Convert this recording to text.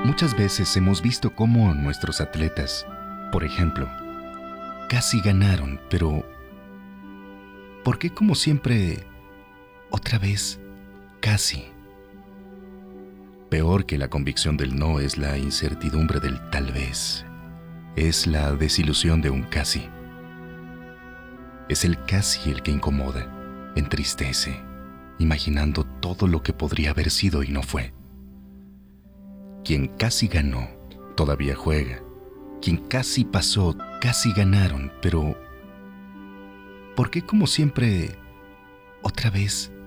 Muchas veces hemos visto cómo nuestros atletas, por ejemplo, casi ganaron, pero ¿por qué como siempre, otra vez, casi? Peor que la convicción del no es la incertidumbre del tal vez. Es la desilusión de un casi. Es el casi el que incomoda, entristece, imaginando todo lo que podría haber sido y no fue. Quien casi ganó, todavía juega. Quien casi pasó, casi ganaron, pero ¿por qué como siempre, otra vez